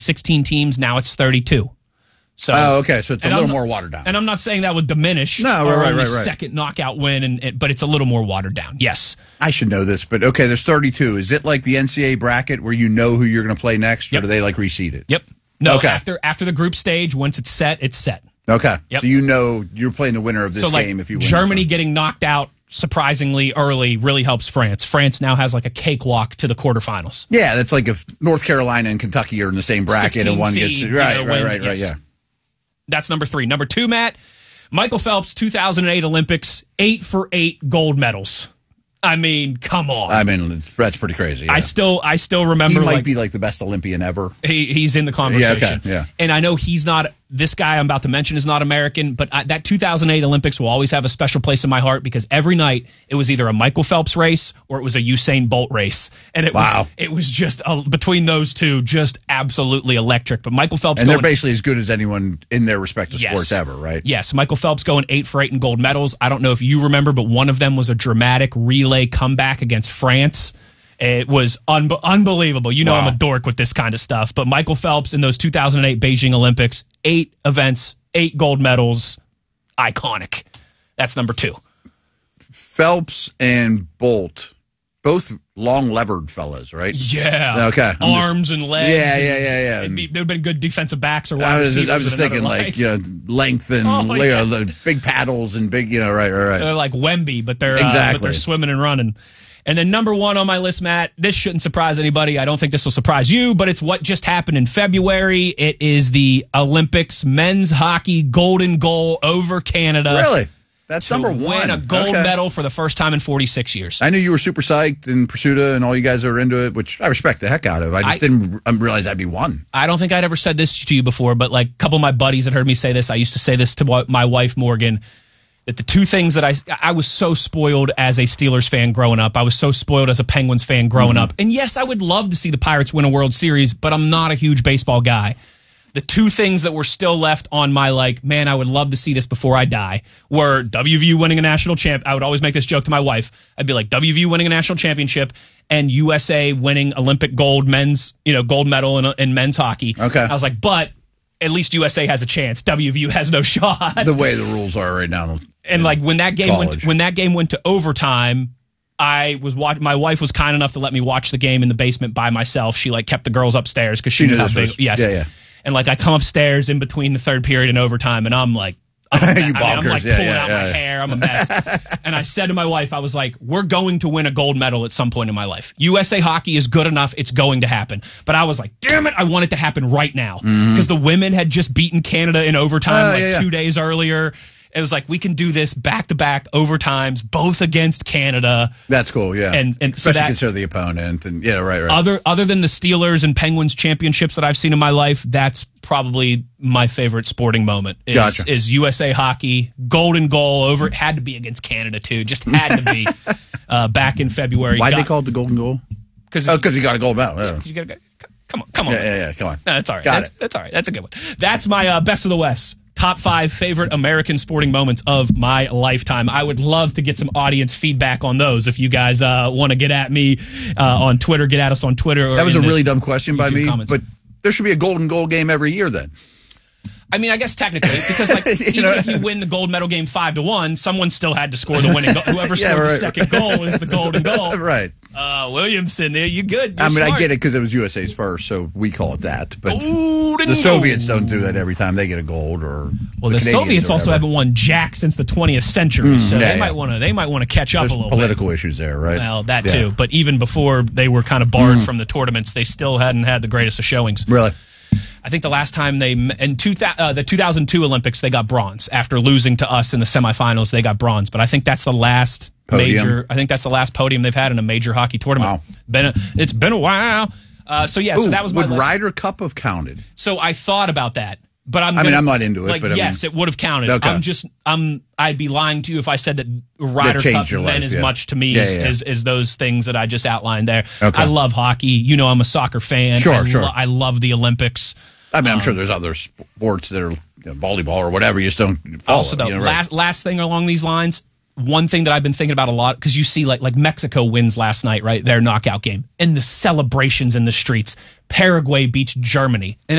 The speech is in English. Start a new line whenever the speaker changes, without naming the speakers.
16 teams. Now it's 32. So,
okay. So it's a little more watered down.
And I'm not saying that would diminish our second knockout win, but it's a little more watered down. Yes.
I should know this, but okay, there's 32. Is it like the NCAA bracket where you know who you're going to play next, or do they like reseed it?
Yep. No, after the group stage, once it's set, it's set.
Okay. Yep. So you know you're playing the winner of this game if you win.
Germany getting knocked out surprisingly early really helps France. France now has like a cakewalk to the quarterfinals.
Yeah, that's like if North Carolina and Kentucky are in the same bracket and one gets right. Yeah.
That's number 3. Number 2, Matt, Michael Phelps, 2008 Olympics, 8 for 8 gold medals. I mean, come on.
I mean, that's pretty crazy. Yeah.
I still remember.
He might be like the best Olympian ever.
He's in the conversation.
Yeah, okay, yeah.
And I know he's not. This guy I'm about to mention is not American, but that 2008 Olympics will always have a special place in my heart because every night it was either a Michael Phelps race or it was a Usain Bolt race, and it was just between those two, just absolutely electric. But Michael Phelps,
and they're basically as good as anyone in their respective sports ever, right?
Yes, Michael Phelps going 8 for 8 in gold medals. I don't know if you remember, but one of them was a dramatic relay comeback against France. It was unbelievable. You know, I'm a dork with this kind of stuff. But Michael Phelps in those 2008 Beijing Olympics, 8 events, 8 gold medals, iconic. That's number 2.
Phelps and Bolt, both long-levered fellas, right?
Yeah.
Okay.
Arms and legs.
Yeah.
They'd have been good defensive backs or wide
I was
receivers.
just thinking like, length and the big paddles and big, right.
They're like Wemby, but they're swimming and running. And then number 1 on my list, Matt, this shouldn't surprise anybody. I don't think this will surprise you, but it's what just happened in February. It is the Olympics men's hockey golden goal over Canada.
Really? That's number 1.
Win a gold medal for the first time in 46 years.
I knew you were super psyched in Pursuta and all you guys are into it, which I respect the heck out of. I just didn't realize that'd be 1.
I don't think I'd ever said this to you before, but like a couple of my buddies had heard me say this. I used to say this to my wife, Morgan, that the 2 things that I was so spoiled as a Steelers fan growing up. I was so spoiled as a Penguins fan growing up. And yes, I would love to see the Pirates win a World Series, but I'm not a huge baseball guy. The 2 things that were still left on my man, I would love to see this before I die, were WVU winning a national champ. I would always make this joke to my wife. I'd be like, WVU winning a national championship and USA winning Olympic gold men's, gold medal in men's hockey.
Okay.
I was like, but at least USA has a chance. WVU has no shot.
The way the rules are right now.
And when that game went to overtime, my wife was kind enough to let me watch the game in the basement by myself. She kept the girls upstairs because she knew how big. Yes.
Yeah.
And I come upstairs in between the third period and overtime, and I'm like, I'm pulling out my hair. I'm a mess. And I said to my wife, I was like, we're going to win a gold medal at some point in my life. USA hockey is good enough. It's going to happen. But I was like, damn it, I want it to happen right now. Because the women had just beaten Canada in overtime 2 days earlier. It was like, we can do this back-to-back overtimes, both against Canada.
That's cool, yeah.
And
especially consider the opponent. And right.
Other than the Steelers and Penguins championships that I've seen in my life, that's probably my favorite sporting moment is USA hockey, golden goal over. It had to be against Canada, too. Just had to be back in February.
Why'd they call it the golden goal? Because you got a gold medal. Yeah.
Come on.
Yeah, come on.
No, that's all right. That's all right. That's a good one. That's my best of the West. Top 5 favorite American sporting moments of my lifetime. I would love to get some audience feedback on those. If you guys want to get at me on Twitter, get at us on Twitter.
That was a really dumb question by me, but there should be a golden goal game every year then.
I mean, I guess technically, because if you win the gold medal game 5-1, someone still had to score the winning goal. Whoever scored the second goal is the golden goal.
Right.
Williamson, you good.
You're smart. I get it because it was USA's first, so we call it that. But the Soviets don't do that every time they get a gold.
The Soviets also haven't won jack since the 20th century, so they might want to catch up a little
political
bit.
Issues there, right?
Well, that too. But even before they were kind of barred from the tournaments, they still hadn't had the greatest of showings.
Really?
I think the last time the 2002 Olympics, they got bronze. After losing to us in the semifinals, they got bronze. But I think that's the last podium. I think that's the last podium they've had in a major hockey tournament. Wow. It's been a while. So that was my list.
Would Ryder Cup have counted?
So I thought about that. But I'm
not into it. But
yes, it would have counted. Okay. I'd be lying to you if I said that Ryder Cup meant as much to me as those things that I just outlined there. Okay. I love hockey. I'm a soccer fan.
Sure.
I love the Olympics.
I'm sure there's other sports that are volleyball or whatever you just don't follow.
Also, last thing along these lines, one thing that I've been thinking about a lot, because you see like Mexico wins last night, right? Their knockout game, and the celebrations in the streets. Paraguay beats Germany.
And